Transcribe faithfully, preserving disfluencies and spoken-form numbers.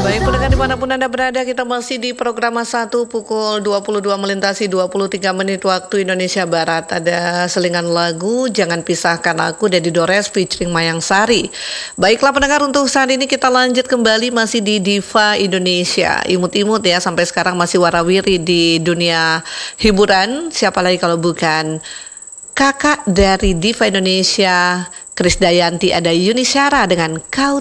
Baik pendengar dimanapun Anda berada, kita masih di program satu pukul dua puluh dua melintasi dua puluh tiga menit waktu Indonesia Barat. Ada selingan lagu Jangan Pisahkan Aku dari Dores featuring Mayang Sari. Baiklah pendengar, untuk saat ini kita lanjut kembali masih di Diva Indonesia. Imut-imut ya, sampai sekarang masih warawiri di dunia hiburan. Siapa lagi kalau bukan kakak dari Diva Indonesia, Krisdayanti. Ada Yuni Syara dengan Kau